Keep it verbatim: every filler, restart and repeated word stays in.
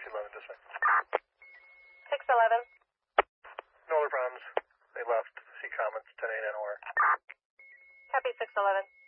six eleven this way. six eleven. No other problems. They left. See comments, ten eight N O R. Copy six eleven.